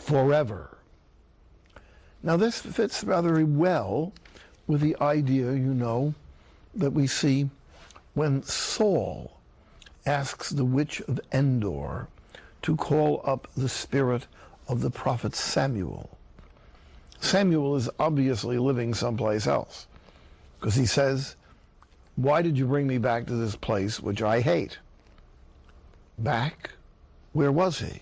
forever. Now this fits rather well with the idea, that we see when Saul asks the witch of Endor to call up the spirit of the prophet Samuel. Samuel is obviously living someplace else, because he says, "Why did you bring me back to this place which I hate?" Back? Where was he?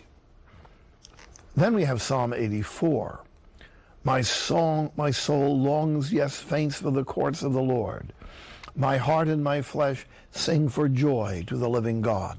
Then we have Psalm 84. My soul longs, yes, faints for the courts of the Lord. My heart and my flesh sing for joy to the living God.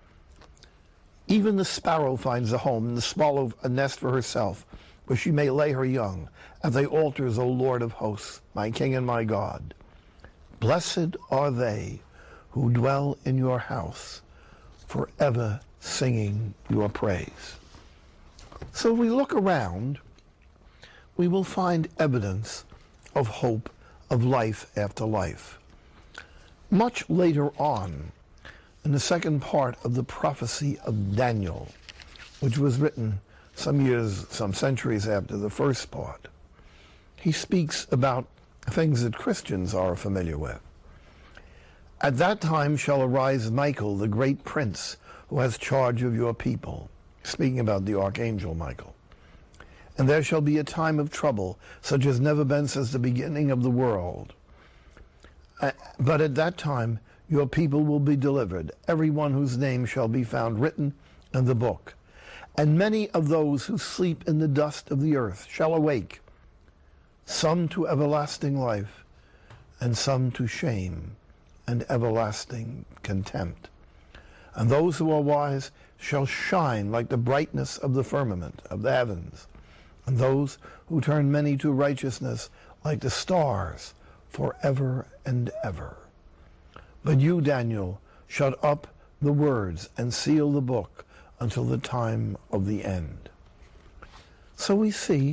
Even the sparrow finds a home, and the swallow a nest for herself, where she may lay her young, at thy altars, O Lord of hosts, my King and my God. Blessed are they who dwell in your house, forever singing your praise. So if we look around, we will find evidence of hope, of life after life. Much later on, in the second part of the prophecy of Daniel, which was written some centuries after the first part, he speaks about things that Christians are familiar with. At that time shall arise Michael, the great prince, who has charge of your people. Speaking about the archangel Michael. And there shall be a time of trouble, such as never been since the beginning of the world. But at that time your people will be delivered, every one whose name shall be found written in the book. And many of those who sleep in the dust of the earth shall awake, some to everlasting life, and some to shame and everlasting contempt. And those who are wise shall shine like the brightness of the firmament of the heavens, and those who turn many to righteousness like the stars forever and ever. But you, Daniel, shut up the words and seal the book until the time of the end. So we see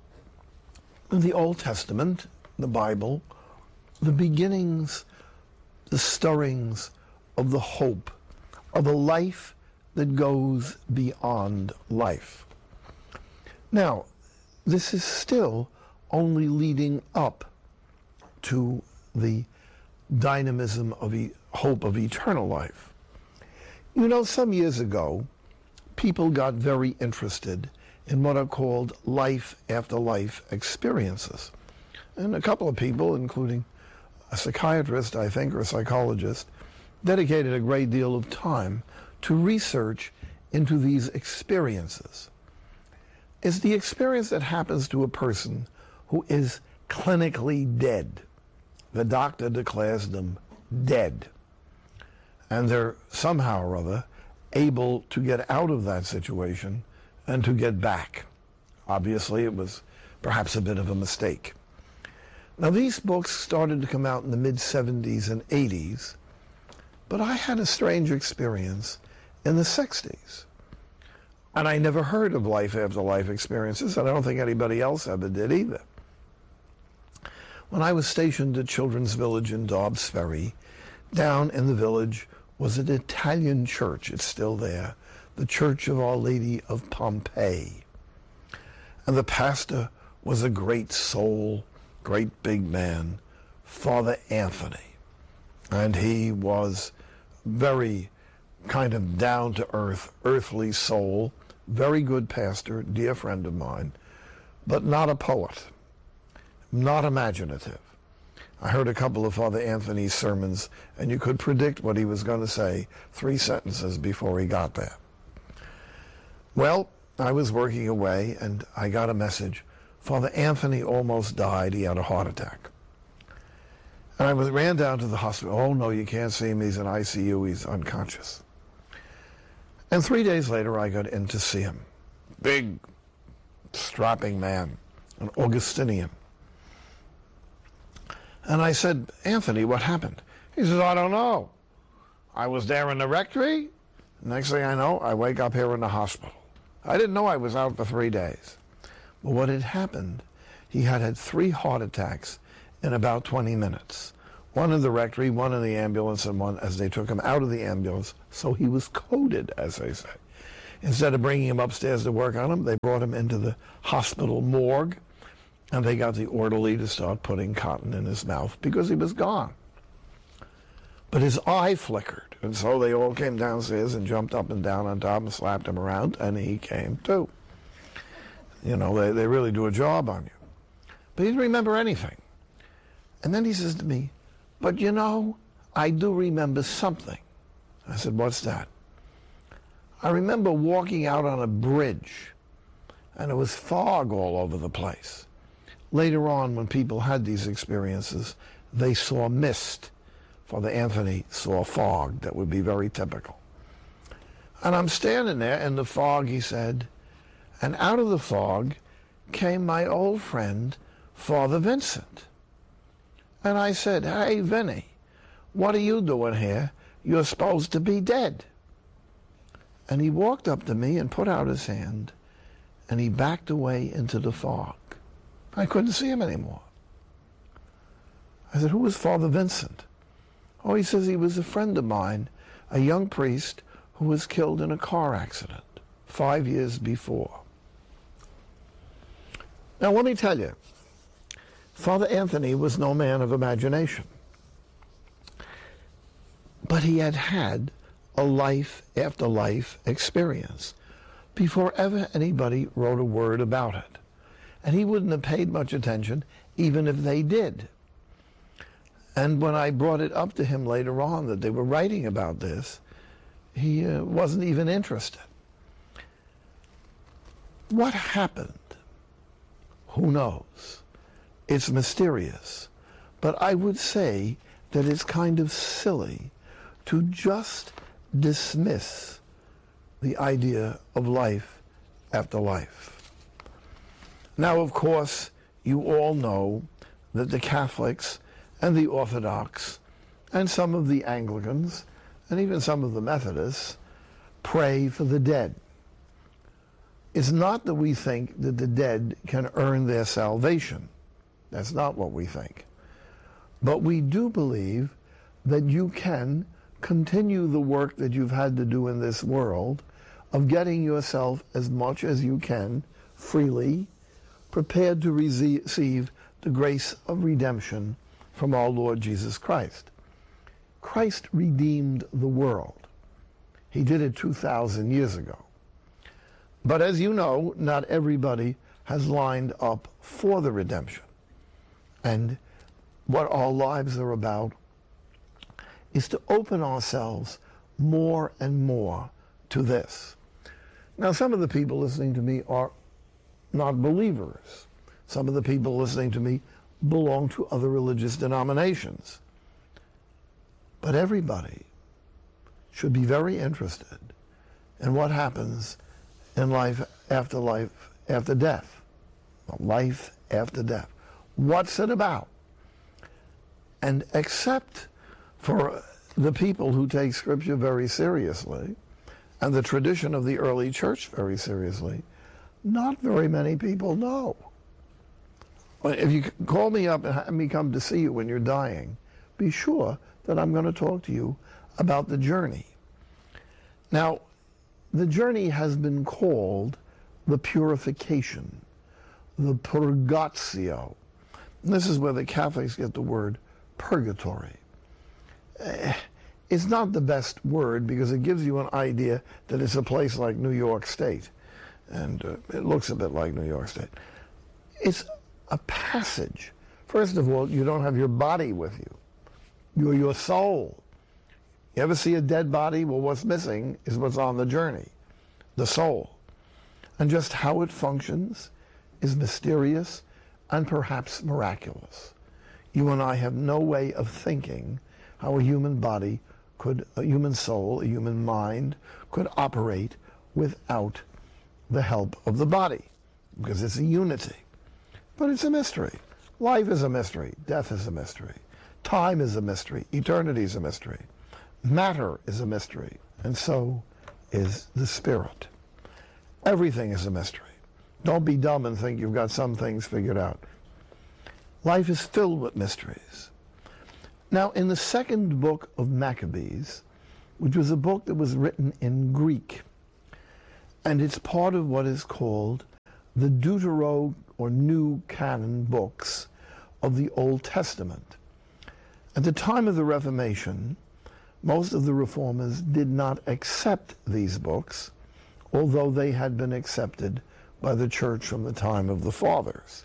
in the Old Testament, the Bible, the beginnings, the stirrings of the hope of a life that goes beyond life. Now, this is still only leading up to the dynamism of hope of eternal life. Some years ago, people got very interested in what are called life after life experiences. And a couple of people, including a psychiatrist, I think, or a psychologist, dedicated a great deal of time to research into these experiences. It's the experience that happens to a person who is clinically dead. The doctor declares them dead. And they're somehow or other able to get out of that situation and to get back. Obviously, it was perhaps a bit of a mistake. Now, these books started to come out in the mid-70s and 80s, but I had a strange experience in the 60s. And I never heard of life after life experiences, and I don't think anybody else ever did either. When I was stationed at Children's Village in Dobbs Ferry, down in the village was an Italian church. It's still there, the Church of Our Lady of Pompeii. And the pastor was a great soul, great big man, Father Anthony. And he was very kind of down-to-earth, earthly soul, very good pastor, dear friend of mine, but not a poet, not imaginative. I heard a couple of Father Anthony's sermons, and you could predict what he was going to say 3 sentences before he got there. Well, I was working away, and I got a message. Father Anthony almost died. He had a heart attack. And I ran down to the hospital. Oh, no, you can't see him. He's in ICU. He's unconscious. And 3 days later, I got in to see him. Big, strapping man, an Augustinian. And I said, Anthony, what happened? He says, I don't know. I was there in the rectory. Next thing I know, I wake up here in the hospital. I didn't know I was out for 3 days. But what had happened, he had 3 heart attacks in about 20 minutes. One in the rectory, one in the ambulance, and one as they took him out of the ambulance. So he was coded, as they say. Instead of bringing him upstairs to work on him, they brought him into the hospital morgue, and they got the orderly to start putting cotton in his mouth because he was gone. But his eye flickered, and so they all came downstairs and jumped up and down on top and slapped him around, and he came too. You know, they really do a job on you. But he didn't remember anything. And then he says to me, but you know, I do remember something. I said, what's that? I remember walking out on a bridge, and it was fog all over the place. Later on, when people had these experiences, they saw mist. Father Anthony saw fog that would be very typical. And I'm standing there in the fog, he said, and out of the fog came my old friend, Father Vincent. And I said, hey, Vinny, what are you doing here? You're supposed to be dead. And he walked up to me and put out his hand, and he backed away into the fog. I couldn't see him anymore. I said, who was Father Vincent? Oh, he says he was a friend of mine, a young priest who was killed in a car accident 5 years before. Now, let me tell you, Father Anthony was no man of imagination. But he had had a life after life experience before ever anybody wrote a word about it. And he wouldn't have paid much attention even if they did. And when I brought it up to him later on that they were writing about this, he wasn't even interested. What happened? Who knows? It's mysterious. But I would say that it's kind of silly to just dismiss the idea of life after life. Now, of course, you all know that the Catholics and the Orthodox and some of the Anglicans and even some of the Methodists pray for the dead. It's not that we think that the dead can earn their salvation. That's not what we think. But we do believe that you can continue the work that you've had to do in this world of getting yourself as much as you can freely, prepared to receive the grace of redemption from our Lord Jesus Christ. Christ redeemed the world. He did it 2,000 years ago. But as you know, not everybody has lined up for the redemption. And what our lives are about is to open ourselves more and more to this. Now, some of the people listening to me are not believers. Some of the people listening to me belong to other religious denominations. But everybody should be very interested in what happens in life after death. Life after death. What's it about? And except for the people who take Scripture very seriously and the tradition of the early church very seriously, not very many people know. If you call me up and have me come to see you when you're dying, be sure that I'm going to talk to you about the journey. Now, the journey has been called the purification, the purgatio. And this is where the Catholics get the word purgatory. It's not the best word because it gives you an idea that it's a place like New York State. And it looks a bit like New York State. It's a passage. First of all, you don't have your body with you. You're your soul. You ever see a dead body? Well, what's missing is what's on the journey, the soul. And just how it functions is mysterious and perhaps miraculous. You and I have no way of thinking how a human body could, a human soul, a human mind could operate without the help of the body, because it's a unity. But it's a mystery. Life is a mystery. Death is a mystery. Time is a mystery. Eternity is a mystery. Matter is a mystery. And so is the spirit. Everything is a mystery. Don't be dumb and think you've got some things figured out. Life is filled with mysteries. Now, in the second book of Maccabees, which was a book that was written in Greek, and it's part of what is called the Deutero or New Canon books of the Old Testament. At the time of the Reformation, most of the reformers did not accept these books, although they had been accepted by the church from the time of the fathers.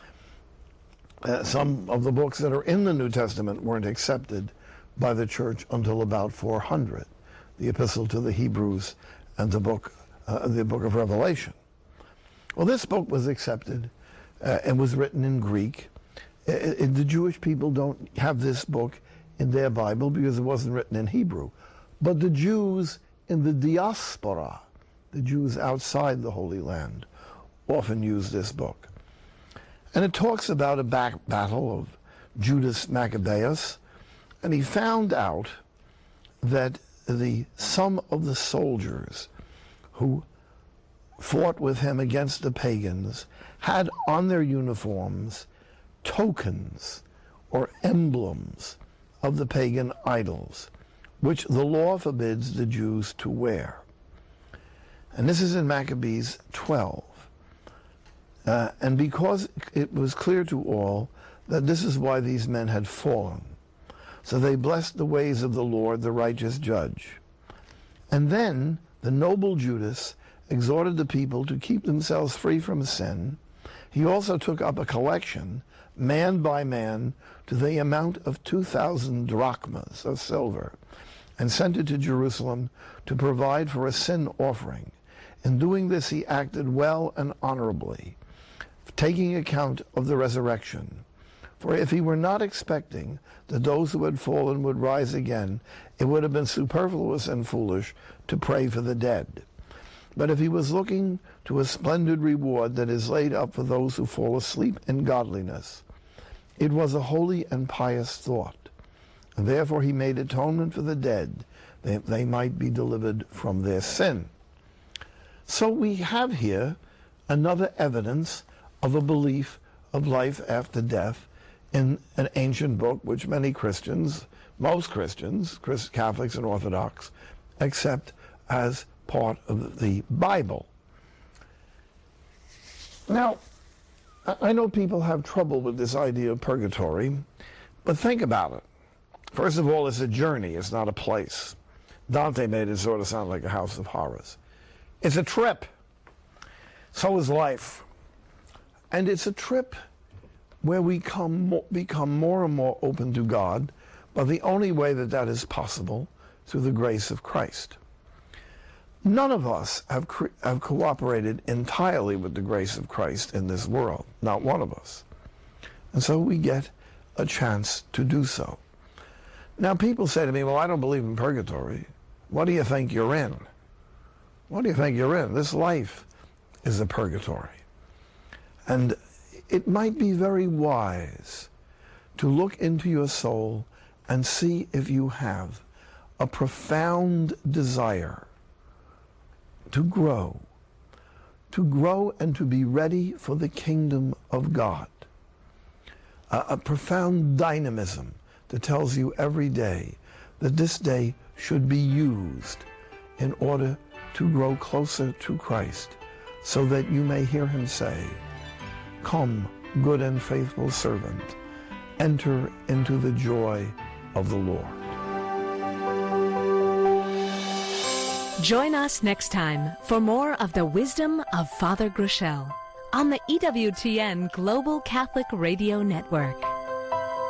Some of the books that are in the New Testament weren't accepted by the church until about 400, the Epistle to the Hebrews and the book of Revelation. Well, this book was accepted and was written in Greek. The Jewish people don't have this book in their Bible because it wasn't written in Hebrew. But the Jews in the diaspora, the Jews outside the Holy Land, often use this book. And it talks about a battle of Judas Maccabeus, and he found out that some of the soldiers who fought with him against the pagans had on their uniforms tokens or emblems of the pagan idols, which the law forbids the Jews to wear. And this is in Maccabees 12. And because it was clear to all that this is why these men had fallen, so they blessed the ways of the Lord, the righteous judge. And then the noble Judas exhorted the people to keep themselves free from sin. He also took up a collection, man by man, to the amount of 2,000 drachmas of silver, and sent it to Jerusalem to provide for a sin offering. In doing this, he acted well and honorably, taking account of the resurrection. For if he were not expecting that those who had fallen would rise again, it would have been superfluous and foolish to pray for the dead. But if he was looking to a splendid reward that is laid up for those who fall asleep in godliness, it was a holy and pious thought. And therefore he made atonement for the dead, that they might be delivered from their sin. So we have here another evidence of a belief of life after death in an ancient book which many Christians, most Christians, Catholics and Orthodox, accept as part of the Bible. Now, I know people have trouble with this idea of purgatory, but think about it. First of all, it's a journey, it's not a place. Dante made it sort of sound like a house of horrors. It's a trip. So is life. And it's a trip where we become more and more open to God, but the only way that that is possible through the grace of Christ. None of us have cooperated entirely with the grace of Christ in this world, not one of us. And so we get a chance to do so. Now people say to me, well, I don't believe in purgatory. What do you think you're in? What do you think you're in? This life is a purgatory. And it might be very wise to look into your soul and see if you have a profound desire to grow and to be ready for the kingdom of God. A profound dynamism that tells you every day that this day should be used in order to grow closer to Christ, so that you may hear him say, "Come, good and faithful servant, enter into the joy of the Lord." Join us next time for more of the wisdom of Father Groeschel on the EWTN Global Catholic Radio Network.